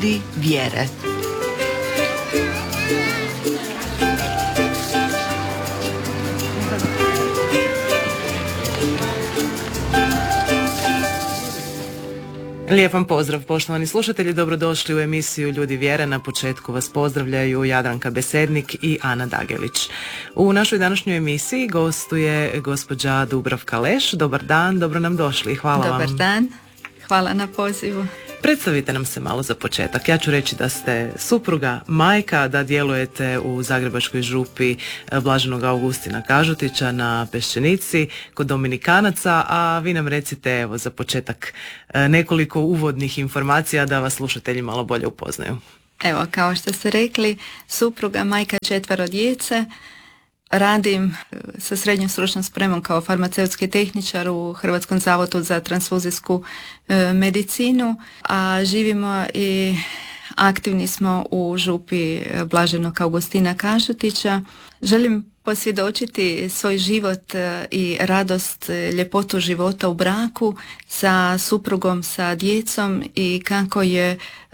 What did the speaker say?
ljudi vjere. Lijep vam pozdrav, poštovani slušatelji, dobrodošli u emisiju Ljudi vjere. Na početku vas pozdravljaju Jadranka Besednik i Ana Dagelić. U našoj današnjoj emisiji gostuje gospođa Dubravka Leš. Dobar dan, dobro nam došli. Hvala vam. Dobar dan, hvala na pozivu. Predstavite nam se malo za početak. Ja ću reći da ste supruga, majka, da djelujete u Zagrebačkoj župi Blaženog Augustina Kažutića na Peščenici kod Dominikanaca, a vi nam recite evo za početak nekoliko uvodnih informacija da vas slušatelji malo bolje upoznaju. Evo, kao što ste rekli, supruga, majka 4 djece. Radim sa srednjom stručnom spremom kao farmaceutski tehničar u Hrvatskom zavodu za transfuzijsku medicinu, a živimo i aktivni smo u župi Blaženog Augustina Kažutića. Želim posvjedočiti svoj život i radost, ljepotu života u braku sa suprugom, sa djecom i kako je